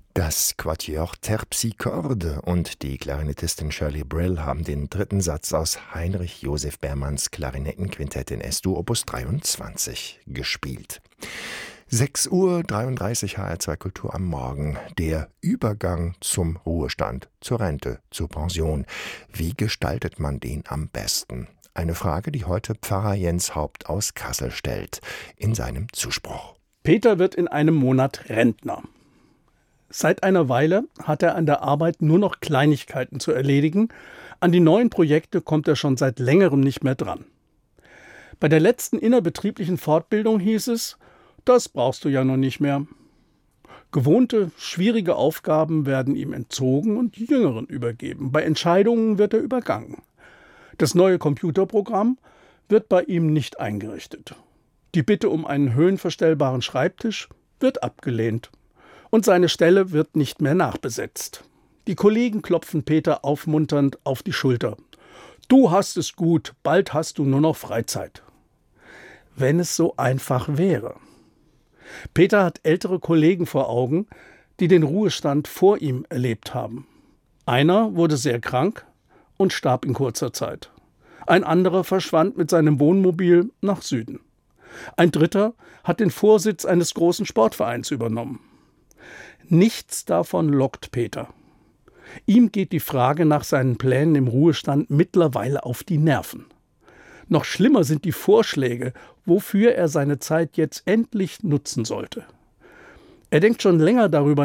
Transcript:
Das Quatuor Terpsichorde und die Klarinettistin Shirley Brill haben den dritten Satz aus Heinrich Joseph Bermanns Klarinettenquintett in S-Dur Opus 23 gespielt. 6:33 Uhr HR2 Kultur am Morgen. Der Übergang zum Ruhestand, zur Rente, zur Pension. Wie gestaltet man den am besten? Eine Frage, die heute Pfarrer Jens Haupt aus Kassel stellt, in seinem Zuspruch. Peter wird in einem Monat Rentner. Seit einer Weile hat er an der Arbeit nur noch Kleinigkeiten zu erledigen. An die neuen Projekte kommt er schon seit längerem nicht mehr dran. Bei der letzten innerbetrieblichen Fortbildung hieß es, das brauchst du ja noch nicht mehr. Gewohnte, schwierige Aufgaben werden ihm entzogen und Jüngeren übergeben. Bei Entscheidungen wird er übergangen. Das neue Computerprogramm wird bei ihm nicht eingerichtet. Die Bitte um einen höhenverstellbaren Schreibtisch wird abgelehnt. Und seine Stelle wird nicht mehr nachbesetzt. Die Kollegen klopfen Peter aufmunternd auf die Schulter. Du hast es gut, bald hast du nur noch Freizeit. Wenn es so einfach wäre. Peter hat ältere Kollegen vor Augen, die den Ruhestand vor ihm erlebt haben. Einer wurde sehr krank und starb in kurzer Zeit. Ein anderer verschwand mit seinem Wohnmobil nach Süden. Ein dritter hat den Vorsitz eines großen Sportvereins übernommen. Nichts davon lockt Peter. Ihm geht die Frage nach seinen Plänen im Ruhestand mittlerweile auf die Nerven. Noch schlimmer sind die Vorschläge, wofür er seine Zeit jetzt endlich nutzen sollte. Er denkt schon länger darüber